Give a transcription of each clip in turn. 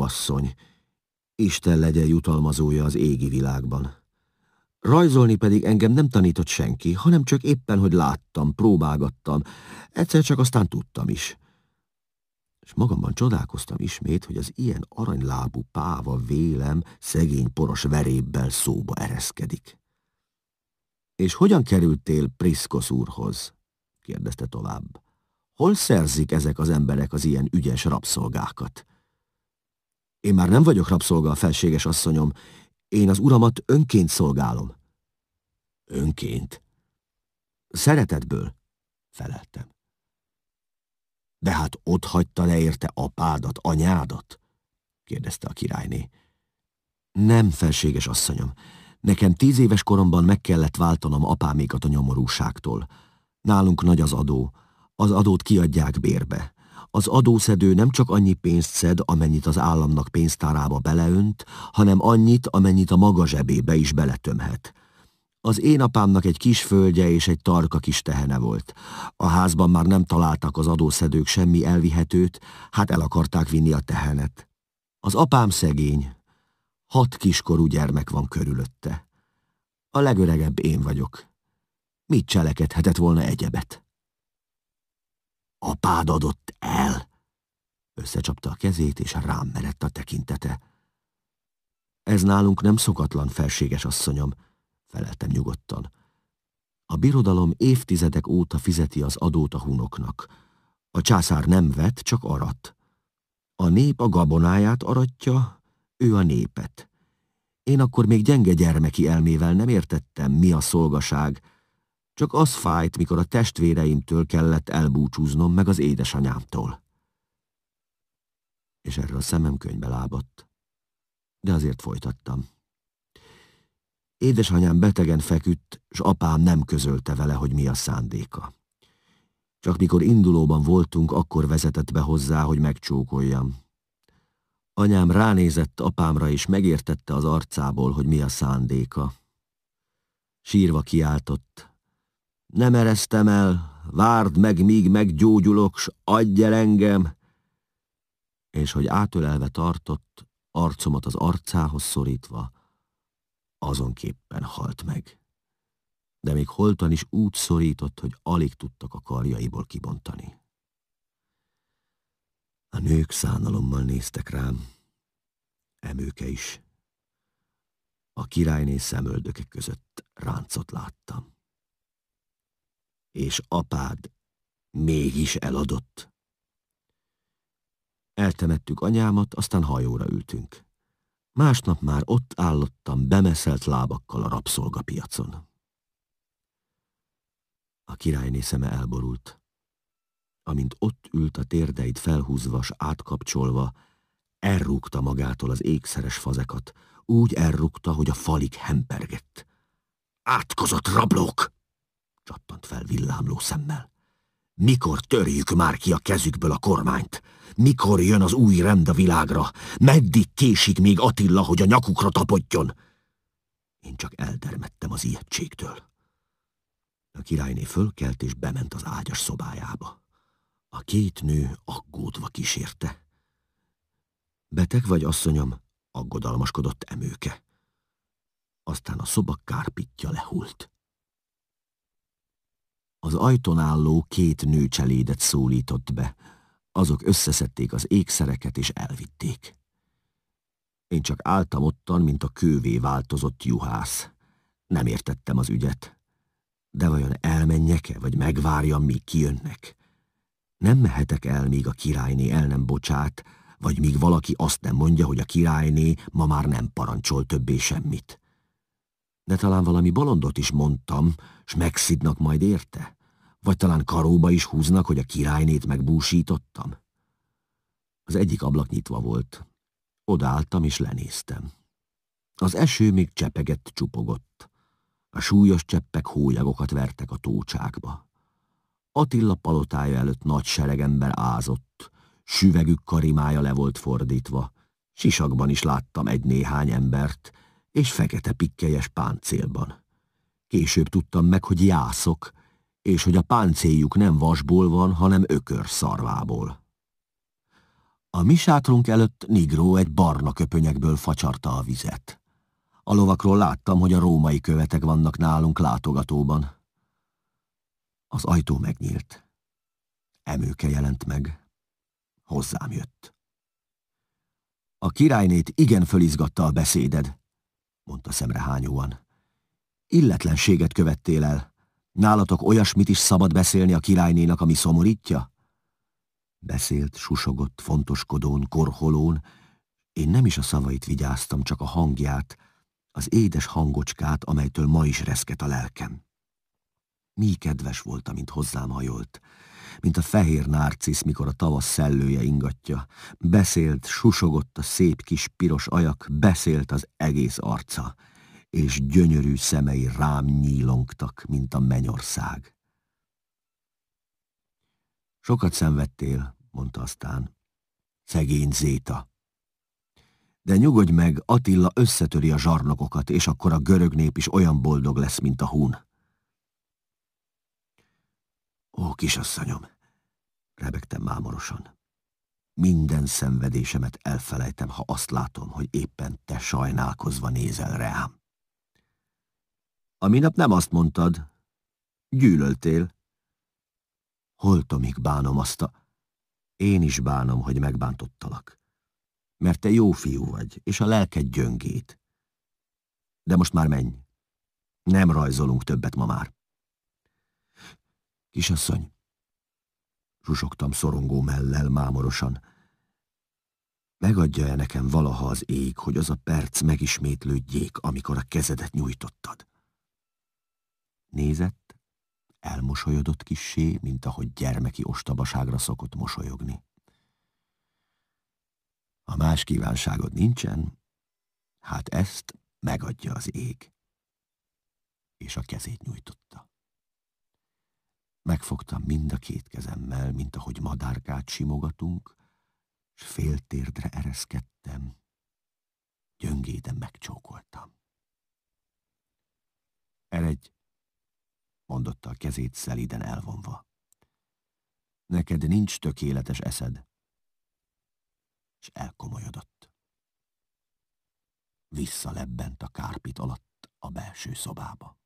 asszony. Isten legyen jutalmazója az égi világban. Rajzolni pedig engem nem tanított senki, hanem csak éppen, hogy láttam, próbálgattam, egyszer csak aztán tudtam is. És magamban csodálkoztam ismét, hogy az ilyen aranylábú páva vélem szegény poros verébbel szóba ereszkedik. És hogyan kerültél Priszkosz úrhoz? Kérdezte tovább. Hol szerzik ezek az emberek az ilyen ügyes rabszolgákat? Én már nem vagyok rabszolga, felséges asszonyom, én az uramat önként szolgálom. Önként? Szeretetből, feleltem. De hát ott hagyta le érte apádat, anyádat? Kérdezte a királyné. Nem, felséges asszonyom. Nekem 10 éves koromban meg kellett váltanom apámékat a nyomorúságtól. Nálunk nagy az adó. Az adót kiadják bérbe. Az adószedő nem csak annyi pénzt szed, amennyit az államnak pénztárába beleönt, hanem annyit, amennyit a maga zsebébe is beletömhet. Az én apámnak egy kis földje és egy tarka kis tehene volt. A házban már nem találtak az adószedők semmi elvihetőt, hát el akarták vinni a tehenet. Az apám szegény. 6 kiskorú gyermek van körülötte. A legöregebb én vagyok. Mit cselekedhetett volna egyebet? Apád adott el? Összecsapta a kezét, és rám merett a tekintete. Ez nálunk nem szokatlan, felséges asszonyom, feleltem nyugodtan. A birodalom évtizedek óta fizeti az adót a hunoknak. A császár nem vet, csak arat. A nép a gabonáját aratja, ő a népet. Én akkor még gyenge gyermeki elmével nem értettem, mi a szolgaság, csak az fájt, mikor a testvéreimtől kellett elbúcsúznom, meg az édesanyámtól. És erről a szemem könyvbe lábadt. De azért folytattam. Édesanyám betegen feküdt, s apám nem közölte vele, hogy mi a szándéka. Csak mikor indulóban voltunk, akkor vezetett be hozzá, hogy megcsókoljam. Anyám ránézett apámra, és megértette az arcából, hogy mi a szándéka. Sírva kiáltott. Nem eresztem el, várd meg, míg meggyógyulok, s adj el engem! És hogy átölelve tartott, arcomat az arcához szorítva, azonképpen halt meg. De még holtan is úgy szorított, hogy alig tudtak a karjaiból kibontani. A nők szánalommal néztek rám, Emőke is. A királyné szemöldöke között ráncot láttam. És apád mégis eladott. Eltemettük anyámat, aztán hajóra ültünk. Másnap már ott állottam bemeszelt lábakkal a rabszolgapiacon. A királyné szeme elborult. Amint ott ült a térdeit felhúzva s átkapcsolva, elrúgta magától az ékszeres fazekat, úgy elrúgta, hogy a falig hempergett. Átkozott rablók! Csattant fel villámló szemmel. Mikor törjük már ki a kezükből a kormányt? Mikor jön az új rend a világra? Meddig késik még Attila, hogy a nyakukra tapodjon? Én csak eldermedtem az ijegységtől. A királyné fölkelt és bement az ágyas szobájába. A 2 nő aggódva kísérte. Beteg vagy, asszonyom? Aggodalmaskodott Emőke. Aztán a szoba kárpitja lehult. Az ajtón álló 2 nőcselédet szólított be. Azok összeszedték az ékszereket és elvitték. Én csak álltam ottan, mint a kővé változott juhász. Nem értettem az ügyet. De vajon elmenjek-e, vagy megvárjam, míg kijönnek? Nem mehetek el, míg a királyné el nem bocsát, vagy míg valaki azt nem mondja, hogy a királyné ma már nem parancsol többé semmit. De talán valami bolondot is mondtam, s megszidnak majd érte? Vagy talán karóba is húznak, hogy a királynét megbúsítottam? Az egyik ablak nyitva volt. Odaálltam és lenéztem. Az eső még csepegett, csupogott. A súlyos cseppek hólyagokat vertek a tócsákba. Attila palotája előtt nagy sereg ember ázott, süvegük karimája le volt fordítva. Sisakban is láttam egy-néhány embert, és fekete pikkelyes páncélban. Később tudtam meg, hogy jászok, és hogy a páncéljuk nem vasból van, hanem ökörszarvából. A mi sátrunk előtt Nigró egy barna köpönyekből facsarta a vizet. A lovakról láttam, hogy a római követek vannak nálunk látogatóban. Az ajtó megnyílt. Emőke jelent meg. Hozzám jött. A királynét igen fölizgatta a beszéded, mondta szemrehányóan. Illetlenséget követtél el. Nálatok olyasmit is szabad beszélni a királynénak, ami szomorítja? Beszélt, susogott, fontoskodón, korholón. Én nem is a szavait vigyáztam, csak a hangját, az édes hangocskát, amelytől ma is reszket a lelkem. Mi kedves volt, amint hozzám hajolt, mint a fehér nárcisz, mikor a tavasz szellője ingatja. Beszélt, susogott a szép kis piros ajak, beszélt az egész arca, és gyönyörű szemei rám nyílongtak, mint a mennyország. Sokat szenvedtél, mondta aztán. Szegény Zéta. De nyugodj meg, Attila összetöri a zsarnokokat, és akkor a görög nép is olyan boldog lesz, mint a hun. Ó, kisasszonyom, rebegtem mámorosan. Minden szenvedésemet elfelejtem, ha azt látom, hogy éppen te sajnálkozva nézel rám. A minap nem azt mondtad. Gyűlöltél. Holtomig bánom azt a... Én is bánom, hogy megbántottalak. Mert te jó fiú vagy, és a lelked gyöngét. De most már menj. Nem rajzolunk többet ma már. Kisasszony, susogtam szorongó mellel mámorosan. Megadja-e nekem valaha az ég, hogy az a perc megismétlődjék, amikor a kezedet nyújtottad? Nézett, elmosolyodott kissé, mint ahogy gyermeki ostobaságra szokott mosolyogni. Ha más kívánságod nincsen, hát ezt megadja az ég. És a kezét nyújtotta. Megfogtam mind a két kezemmel, mint ahogy madárkát simogatunk, s féltérdre ereszkedtem. Gyöngéden megcsókoltam. Eredj, mondotta a kezét szelíden elvonva. Neked nincs tökéletes eszed. És elkomolyodott. Visszalebbent a kárpit alatt a belső szobába.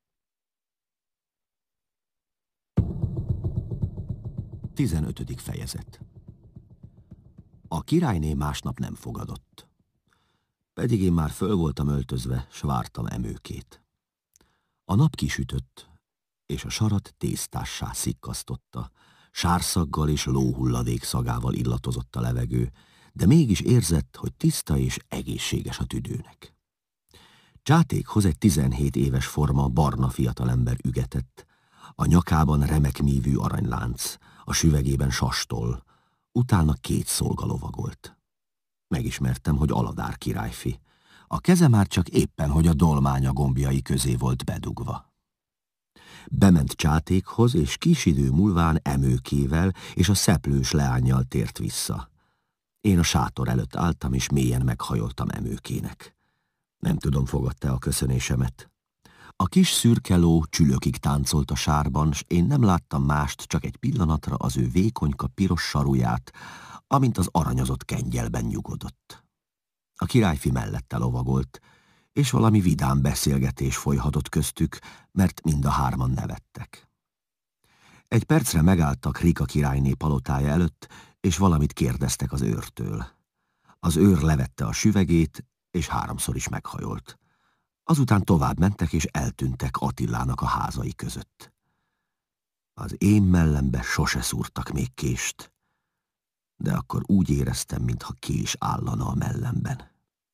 15. fejezet. A királyné másnap nem fogadott. Pedig én már föl voltam öltözve, s vártam Emőkét. A nap kisütött, és a sarat tésztássá szikkasztotta, sárszaggal és lóhulladék szagával illatozott a levegő, de mégis érzett, hogy tiszta és egészséges a tüdőnek. Csátékhoz egy 17 éves forma barna fiatalember ügetett, a nyakában remekmívű aranylánc, a süvegében sastól, utána 2 szolga lovagolt. Megismertem, hogy Aladár királyfi. A keze már csak éppen, hogy a dolmánya gombjai közé volt bedugva. Bement Csátékhoz, és kis idő múlván Emőkével és a szeplős leánnyal tért vissza. Én a sátor előtt álltam, és mélyen meghajoltam Emőkének. Nem tudom, fogadta a köszönésemet. A kis szürke ló csülökig táncolt a sárban, s én nem láttam mást, csak egy pillanatra az ő vékonyka piros saruját, amint az aranyozott kengyelben nyugodott. A királyfi mellette lovagolt, és valami vidám beszélgetés folyhatott köztük, mert mind a hárman nevettek. Egy percre megálltak Rika királyné palotája előtt, és valamit kérdeztek az őrtől. Az őr levette a süvegét, és 3-szor is meghajolt. Azután tovább mentek, és eltűntek Attilának a házai között. Az én mellembe sose szúrtak még kést, de akkor úgy éreztem, mintha kés állana a mellemben.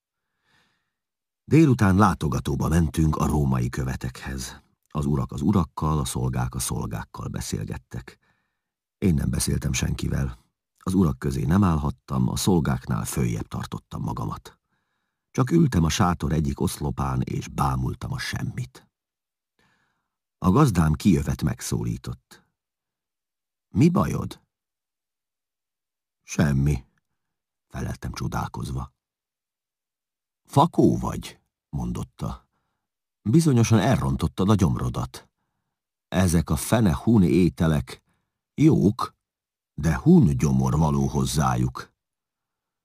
Délután látogatóba mentünk a római követekhez. Az urak az urakkal, a szolgák a szolgákkal beszélgettek. Én nem beszéltem senkivel. Az urak közé nem állhattam, a szolgáknál följebb tartottam magamat. Csak ültem a sátor egyik oszlopán, és bámultam a semmit. A gazdám kijövet megszólított. Mi bajod? Semmi, feleltem csodálkozva. Fakó vagy, mondotta. Bizonyosan elrontottad a gyomrodat. Ezek a fene hun ételek jók, de hun gyomor való hozzájuk.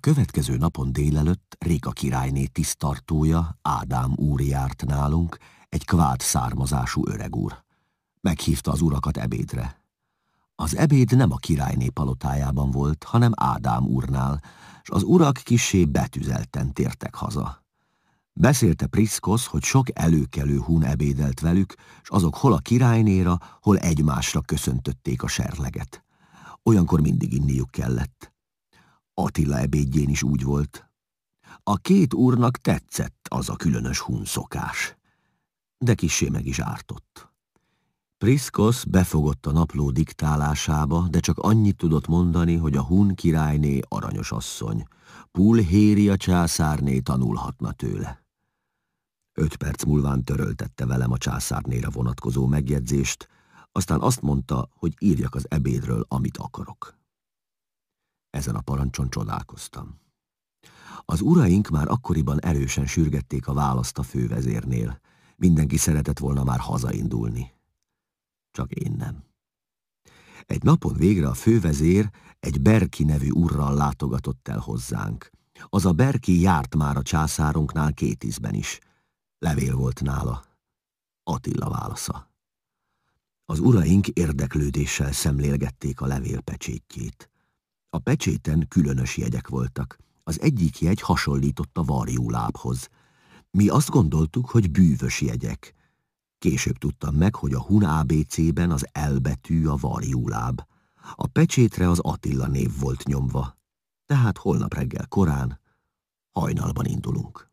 következő napon délelőtt Réka királyné tiszttartója, Ádám úr járt nálunk, egy kvát származású öreg úr. Meghívta az urakat ebédre. Az ebéd nem a királyné palotájában volt, hanem Ádám úrnál, s az urak kissé betüzelten tértek haza. Beszélte Priszkosz, hogy sok előkelő hun ebédelt velük, s azok hol a királynéra, hol egymásra köszöntötték a serleget. Olyankor mindig inniuk kellett. Attila ebédjén is úgy volt. A két úrnak tetszett az a különös hun szokás, de kissé meg is ártott. Priszkosz befogott a napló diktálásába, de csak annyit tudott mondani, hogy a hun királyné aranyos asszony. Pulhéria császárné tanulhatna tőle. 5 perc múlván töröltette velem a császárnéra vonatkozó megjegyzést, aztán azt mondta, hogy írjak az ebédről, amit akarok. Ezen a parancson csodálkoztam. Az uraink már akkoriban erősen sürgették a választ a fővezérnél. Mindenki szeretett volna már hazaindulni. Csak én nem. Egy napon végre a fővezér egy Berki nevű úrral látogatott el hozzánk. Az a Berki járt már a császárunknál 2 ízben is. Levél volt nála. Attila válasza. Az uraink érdeklődéssel szemlélgették a levél pecsétjét. A pecséten különös jegyek voltak. Az egyik jegy hasonlított a varjúlábhoz. Mi azt gondoltuk, hogy bűvös jegyek. Később tudtam meg, hogy a hun ABC-ben az L betű a varjúláb. A pecsétre az Attila név volt nyomva. Tehát holnap reggel korán, hajnalban indulunk.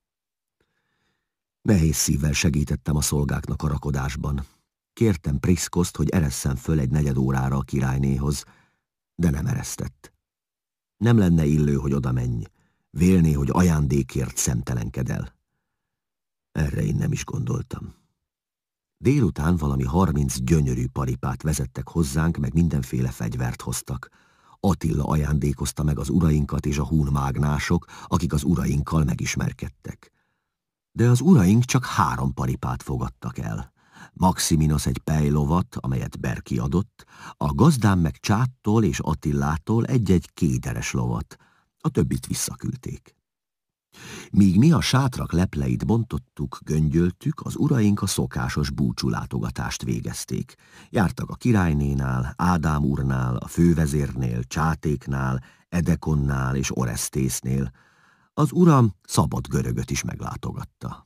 Nehéz szívvel segítettem a szolgáknak a rakodásban. Kértem Priszkoszt, hogy eresszen föl egy 4 órára a királynéhoz, de nem eresztett. Nem lenne illő, hogy oda menj. Vélné, hogy ajándékért szemtelenked el. Erre én nem is gondoltam. Délután valami 30 gyönyörű paripát vezettek hozzánk, meg mindenféle fegyvert hoztak. Attila ajándékozta meg az urainkat és a hun mágnások, akik az urainkkal megismerkedtek. De az uraink csak 3 paripát fogadtak el. Maximinos egy pejlovat, amelyet Berki adott, a gazdám meg Csáttól és Attillától egy-egy kéderes lovat, a többit visszaküldték. Míg mi a sátrak lepleit bontottuk, göngyöltük, az uraink a szokásos búcsúlátogatást végezték. Jártak a királynénál, Ádám úrnál, a fővezérnél, Csátéknál, Edekonnál és Oresztésznél. Az uram Szabad Görögöt is meglátogatta.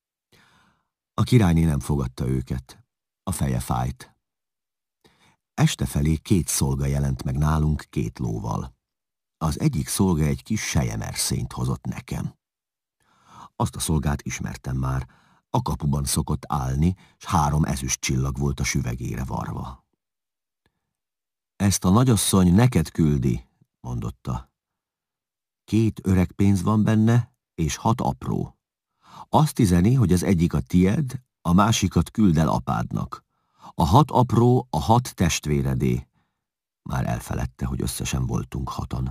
A királyné nem fogadta őket. A feje fájt. Este felé 2 szolga jelent meg nálunk 2 lóval. Az egyik szolga egy kis selyemérszényt hozott nekem. Azt a szolgát ismertem már. A kapuban szokott állni, s 3 ezüst csillag volt a süvegére varva. Ezt a nagyasszony neked küldi, mondotta. 2 öreg pénz van benne, és 6 apró. Azt üzeni, hogy az egyik a tied, a másikat küld el apádnak. A 6 apró a 6 testvéredé. Már elfeledte, hogy összesen voltunk 6-an.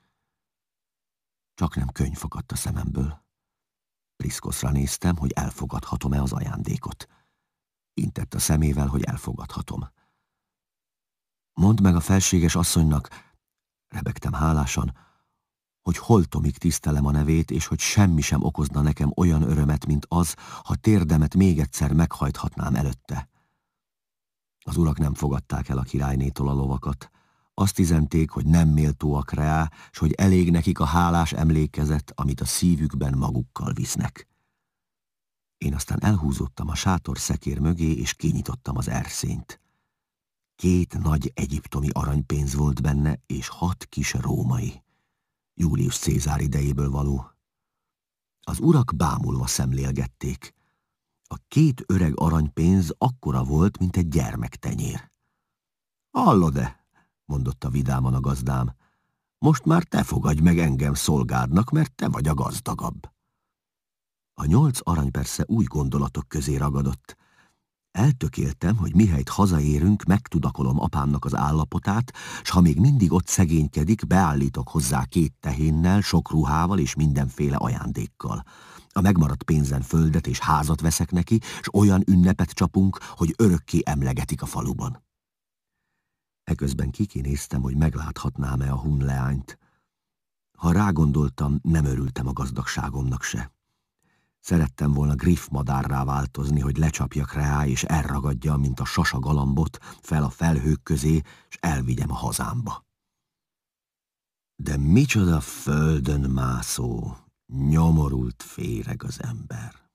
Csak nem könyv fakadt a szememből. Priszkoszra néztem, hogy elfogadhatom-e az ajándékot. Intett a szemével, hogy elfogadhatom. Mondd meg a felséges asszonynak, rebegtem hálásan, hogy holtomig tisztelem a nevét, és hogy semmi sem okozna nekem olyan örömet, mint az, ha térdemet még egyszer meghajthatnám előtte. Az urak nem fogadták el a királynétól a lovakat. Azt üzenték, hogy nem méltóak rá, s hogy elég nekik a hálás emlékezet, amit a szívükben magukkal visznek. Én aztán elhúzódtam a sátor szekér mögé, és kinyitottam az erszényt. 2 nagy egyiptomi aranypénz volt benne, és 6 kis római. Július Cézár idejéből való. Az urak bámulva szemlélgették. A 2 öreg aranypénz akkora volt, mint egy gyermektenyér. Hallod-e? Mondotta vidáman a gazdám. Most már te fogadj meg engem szolgádnak, mert te vagy a gazdagabb. A 8 arany persze új gondolatok közé ragadott. Eltökéltem, hogy mihelyt hazaérünk, megtudakolom apámnak az állapotát, s ha még mindig ott szegénykedik, beállítok hozzá 2 tehénnel, sok ruhával és mindenféle ajándékkal. A megmaradt pénzen földet és házat veszek neki, s olyan ünnepet csapunk, hogy örökké emlegetik a faluban. Eközben kikinéztem, hogy megláthatnám-e a hun leányt. Ha rágondoltam, nem örültem a gazdagságomnak se. Szerettem volna griff madárrá változni, hogy lecsapjak rá, és elragadjam, mint a sasa galambot, fel a felhők közé, és elvigyem a hazámba. De micsoda földön mászó, nyomorult féreg az ember.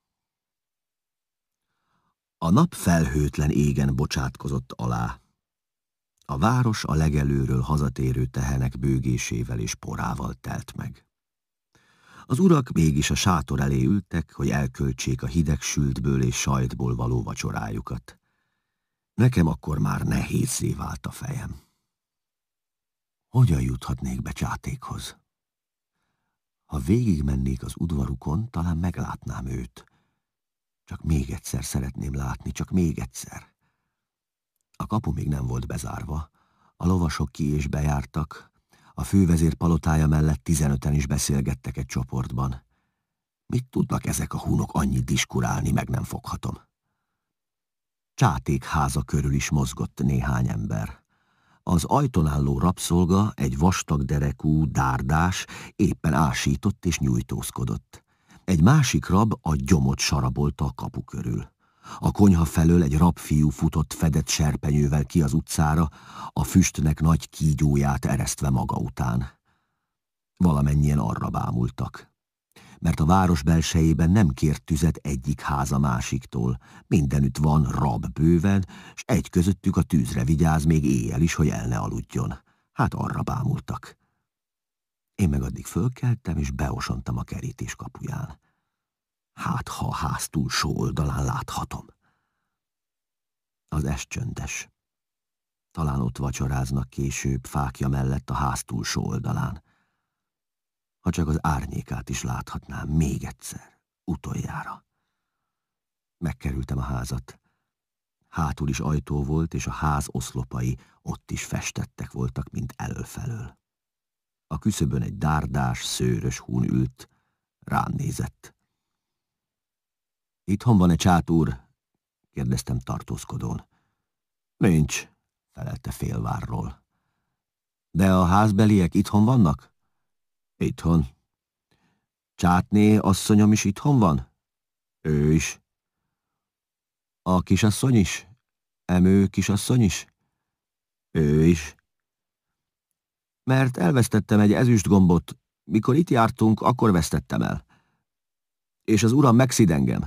A nap felhőtlen égen bocsátkozott alá. A város a legelőről hazatérő tehenek bőgésével és porával telt meg. Az urak mégis a sátor elé ültek, hogy elköltsék a hideg sültből és sajtból való vacsorájukat. Nekem akkor már nehézzé vált a fejem. Hogyan juthatnék be Csátékhoz? Ha végigmennék az udvarukon, talán meglátnám őt. Csak még egyszer szeretném látni, csak még egyszer. A kapu még nem volt bezárva. A lovasok ki és bejártak. A fővezér palotája mellett 15-en is beszélgettek egy csoportban. Mit tudnak ezek a hunok annyit diskurálni, meg nem foghatom. Csáték háza körül is mozgott néhány ember. Az ajtón álló rabszolga, egy vastag derekú dárdás, éppen ásított és nyújtózkodott. Egy másik rab a gyomot sarabolta a kapu körül. A konyha felől egy rabfiú futott fedett serpenyővel ki az utcára, a füstnek nagy kígyóját eresztve maga után. Valamennyien arra bámultak. Mert a város belsejében nem kért tüzet egyik ház a másiktól. Mindenütt van rab bőven, s egy közöttük a tűzre vigyáz még éjjel is, hogy el ne aludjon. Hát arra bámultak. Én meg addig fölkeltem, és beosontam a kerítés kapuján. Hát, ha a ház túlsó oldalán láthatom. Az est csöndes. Talán ott vacsoráznak később fákja mellett a ház túlsó oldalán. Ha csak az árnyékát is láthatnám még egyszer, utoljára. Megkerültem a házat. Hátul is ajtó volt, és a ház oszlopai ott is festettek voltak, mint elölfelől. A küszöbön egy dárdás, szőrös hún ült, rám nézett. Itthon van-e Csát úr? Kérdeztem tartózkodón. Nincs, felelte félvárról. De a házbeliek itthon vannak? Itthon. Csátné asszonyom is itthon van? Ő is. A kisasszony is? Emő kisasszony is? Ő is. Mert elvesztettem egy ezüstgombot, mikor itt jártunk, akkor vesztettem el. És az uram megszid engem.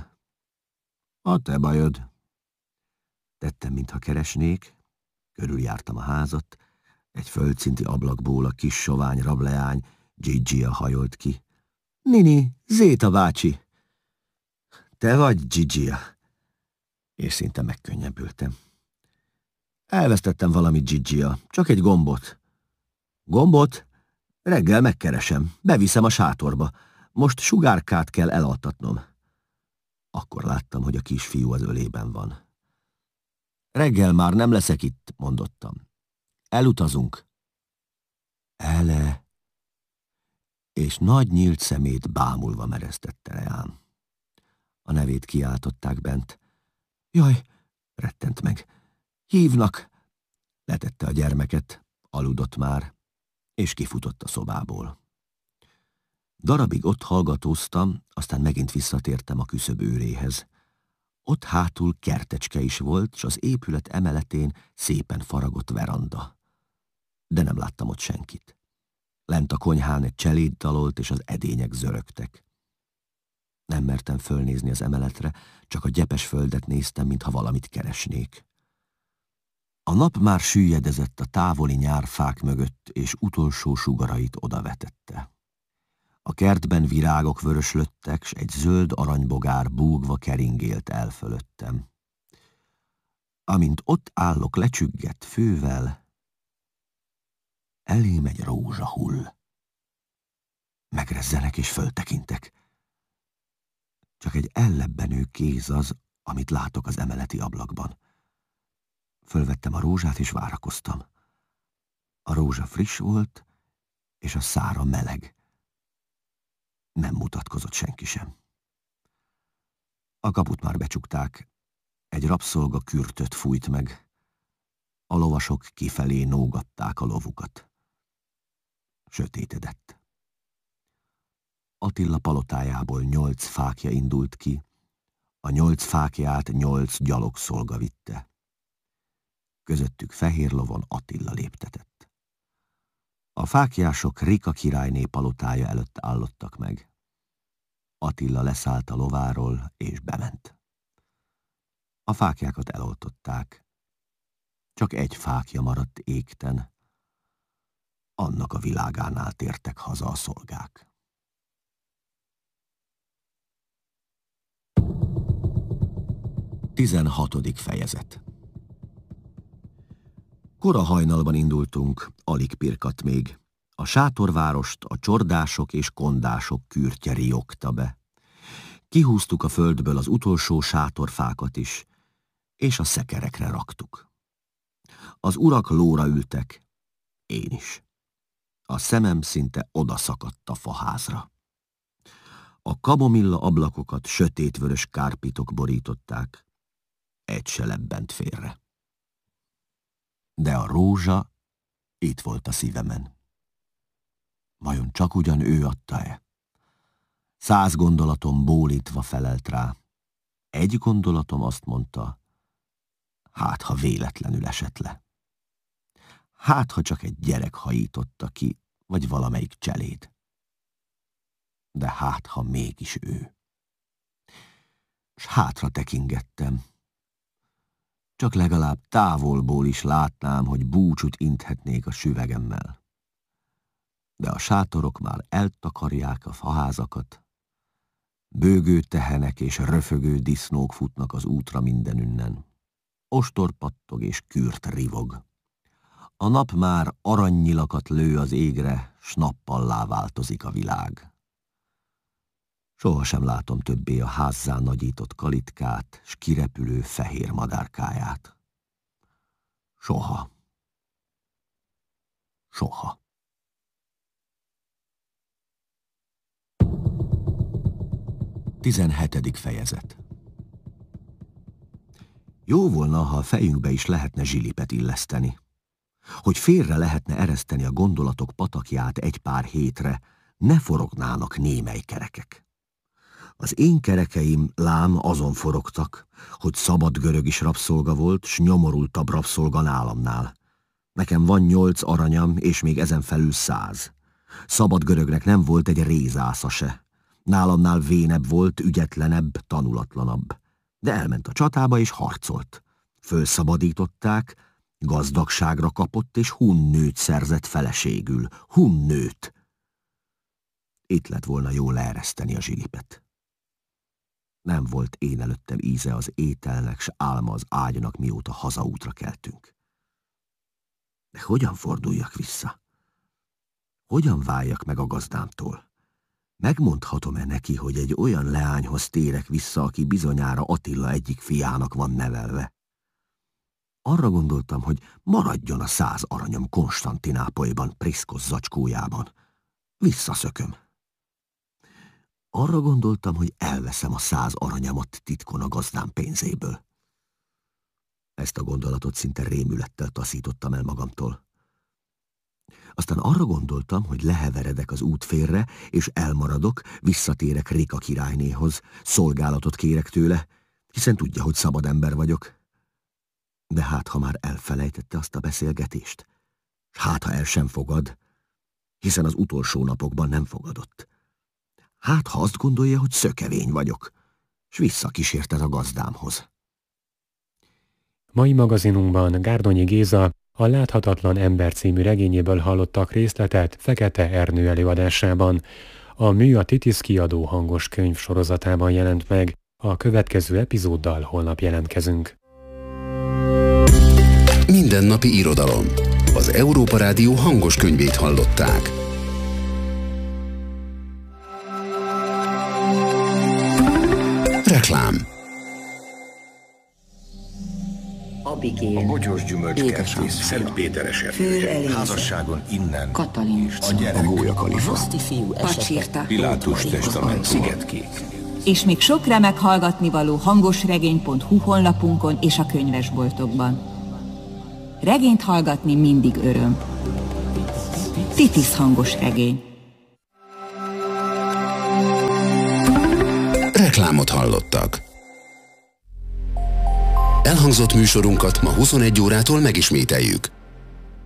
A te bajod. Tettem, mintha keresnék, körüljártam a házat, egy földszinti ablakból a kis sovány rableány, Gigia hajolt ki. Nini, Zéta bácsi! Te vagy, Gigia? És szinte megkönnyebbültem. Elvesztettem valamit, Gigia, csak egy gombot. Gombot? Reggel megkeresem, beviszem a sátorba. Most sugárkát kell elaltatnom. Akkor láttam, hogy a kisfiú az ölében van. Reggel már nem leszek itt, mondottam. Elutazunk. Ele. És nagy nyílt szemét bámulva meresztette rám. A nevét kiáltották bent. Jaj, rettent meg. Hívnak. Letette a gyermeket, aludott már, és kifutott a szobából. Darabig ott hallgatóztam, aztán megint visszatértem a küszöb őréhez. Ott hátul kertecske is volt, s az épület emeletén szépen faragott veranda. De nem láttam ott senkit. Lent a konyhán egy cseléd dalolt, és az edények zörögtek. Nem mertem fölnézni az emeletre, csak a gyepes földet néztem, mintha valamit keresnék. A nap már süllyedezett a távoli nyárfák mögött, és utolsó sugarait odavetette. A kertben virágok vöröslöttek, s egy zöld aranybogár búgva keringélt el fölöttem. Amint ott állok lecsüggett fővel, elém egy rózsa hull. Megrezzenek és föltekintek. Csak egy ellebbenő kéz az, amit látok az emeleti ablakban. Fölvettem a rózsát és várakoztam. A rózsa friss volt, és a szára meleg. Nem mutatkozott senki sem. A kaput már becsukták. Egy rabszolga kürtöt fújt meg. A lovasok kifelé nógatták a lovukat. Sötétedett. Attila palotájából 8 fákja indult ki, a 8 fákját 8 gyalogszolga vitte. Közöttük fehér lovon Attila léptetett. A fákjások Rika királyné palotája előtt állottak meg. Attila leszállt a lováról és bement. A fákjákat eloltották. Csak egy fákja maradt égten. Annak a világánál tértek haza a szolgák. 16. fejezet. Kora hajnalban indultunk, alig pirkadt még. A sátorvárost a csordások és kondások kürtje riogta be. Kihúztuk a földből az utolsó sátorfákat is, és a szekerekre raktuk. Az urak lóra ültek, én is. A szemem szinte odaszakadt a faházra. A kamomilla ablakokat sötétvörös kárpitok borították, egy se lebbent félre. De a rózsa itt volt a szívemen. Vajon csak ugyan ő adta-e? 100 gondolatom bólintva felelt rá. Egy gondolatom azt mondta, hát ha véletlenül esett le. Hát ha csak egy gyerek hajította ki, vagy valamelyik cseléd. De hát ha mégis ő. S hátra tekingettem. Csak legalább távolból is látnám, hogy búcsút inthetnék a süvegemmel. De a sátorok már eltakarják a faházakat, bőgő tehenek és röfögő disznók futnak az útra mindenünnen. Ostor pattog és kürt rivog. A nap már aranynyilakat lő az égre, s nappallá változik a világ. Sohasem látom többé a házzá nagyított kalitkát, s kirepülő fehér madárkáját. Soha. Soha. Tizenhetedik fejezet. Jó volna, ha a fejünkbe is lehetne zsilipet illeszteni. Hogy félre lehetne ereszteni a gondolatok patakját egy pár hétre, ne forognának némely kerekek. Az én kerekeim lám azon forogtak, hogy szabad görög is rabszolga volt, s nyomorultabb rabszolga nálamnál. Nekem van 8 aranyam, és még ezen felül 100. Szabad görögnek nem volt egy rézásza se. Nálamnál vénebb volt, ügyetlenebb, tanulatlanabb. De elment a csatába és harcolt. Fölszabadították, gazdagságra kapott, és hunnőt szerzett feleségül. Hunnőt! Itt lett volna jó leereszteni a zsilipet. Nem volt én előttem íze az ételnek, s álma az ágynak, mióta hazaútra keltünk. De hogyan forduljak vissza? Hogyan váljak meg a gazdámtól? Megmondhatom-e neki, hogy egy olyan leányhoz térek vissza, aki bizonyára Attila egyik fiának van nevelve? Arra gondoltam, hogy maradjon a 100 aranyom Konstantinápolyban, Priszkosz zacskójában. Visszaszököm. Arra gondoltam, hogy elveszem a 100 aranyamat titkon a gazdám pénzéből. Ezt a gondolatot szinte rémülettel taszítottam el magamtól. Aztán arra gondoltam, hogy leheveredek az útfélre, és elmaradok, visszatérek Rika királynéhoz, szolgálatot kérek tőle, hiszen tudja, hogy szabad ember vagyok. De hát, ha már elfelejtette azt a beszélgetést, hát, ha el sem fogad, hiszen az utolsó napokban nem fogadott. Hát, ha azt gondolja, hogy szökevény vagyok, s visszakísérted a gazdámhoz. Mai magazinunkban Gárdonyi Géza a Láthatatlan ember című regényéből hallottak részletet Fekete Ernő előadásában. A mű a Titisz kiadó hangos könyv sorozatában jelent meg. A következő epizóddal holnap jelentkezünk. Mindennapi irodalom. Az Európa Rádió hangos könyvét hallották. Reklám. A bogyós gyümölcskertész Szentpéteres erdője. Házasságon innen. Katalin. A gyerek. A Gólyakalifa. Pacsirta. Pilátus testament. Szigetkék. És még sok remek hallgatnivaló hangosregény.hu honlapunkon és a könyvesboltokban. Regényt hallgatni mindig öröm. Titisz hangos regény. reklámot hallottak. Elhangzott műsorunkat ma 21 órától megismételjük.